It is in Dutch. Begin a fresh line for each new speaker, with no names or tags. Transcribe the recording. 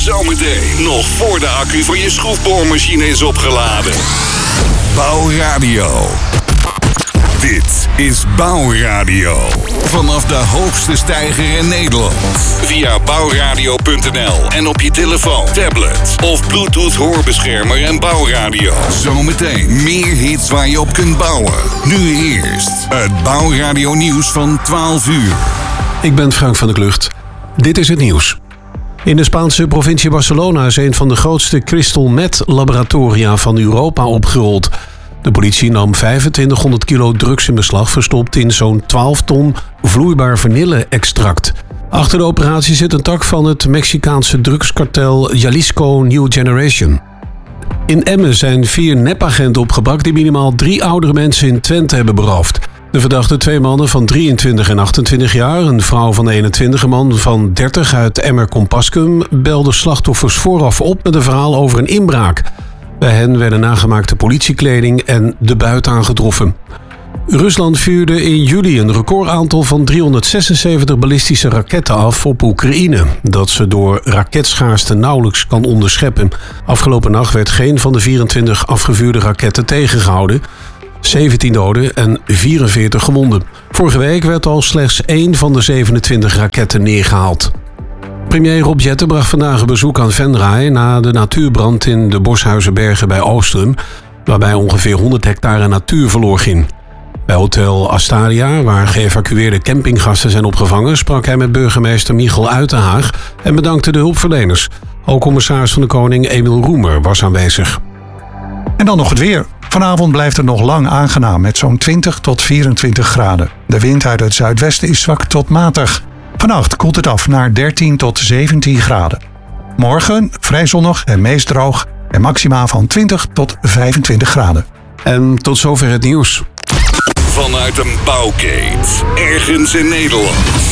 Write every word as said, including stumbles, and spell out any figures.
Zometeen nog voor de accu van je schroefboormachine is opgeladen. Bouwradio. Dit is Bouwradio. Vanaf de hoogste steiger in Nederland. Via bouwradio punt n l en op je telefoon, tablet of Bluetooth hoorbeschermer en Bouwradio. Zometeen meer hits waar je op kunt bouwen. Nu eerst het Bouwradio nieuws van twaalf uur.
Ik ben Frank van der Klucht. Dit is het nieuws. In de Spaanse provincie Barcelona is een van de grootste crystal meth laboratoria van Europa opgerold. De politie nam vijfentwintighonderd kilo drugs in beslag, verstopt in zo'n twaalf ton vloeibaar vanille-extract. Achter de operatie zit een tak van het Mexicaanse drugskartel Jalisco New Generation. In Emmen zijn vier nepagenten opgepakt die minimaal drie oudere mensen in Twente hebben beroofd. De verdachte twee mannen van drieëntwintig en achtentwintig jaar, een vrouw van eenentwintig, een man van dertig uit Emmer-Compascum, belden slachtoffers vooraf op met een verhaal over een inbraak. Bij hen werden nagemaakte politiekleding en de buit aangetroffen. Rusland vuurde in juli een recordaantal van driehonderdzesenzeventig ballistische raketten af op Oekraïne, dat ze door raketschaarste nauwelijks kan onderscheppen. Afgelopen nacht werd geen van de vierentwintig afgevuurde raketten tegengehouden. zeventien doden en vierenveertig gewonden. Vorige week werd al slechts één van de zevenentwintig raketten neergehaald. Premier Rob Jetten bracht vandaag een bezoek aan Venray na de natuurbrand in de Boshuizenbergen bij Oostrum, waarbij ongeveer honderd hectare natuur verloor ging. Bij Hotel Astaria, waar geëvacueerde campinggasten zijn opgevangen, sprak hij met burgemeester Michel Uitenhaag en bedankte de hulpverleners. Ook commissaris van de Koning Emiel Roemer was aanwezig.
En dan nog het weer. Vanavond blijft het nog lang aangenaam met zo'n twintig tot vierentwintig graden. De wind uit het zuidwesten is zwak tot matig. Vannacht koelt het af naar dertien tot zeventien graden. Morgen vrij zonnig en meest droog en maxima van twintig tot vijfentwintig graden.
En tot zover het nieuws.
Vanuit een bouwkeet, ergens in Nederland.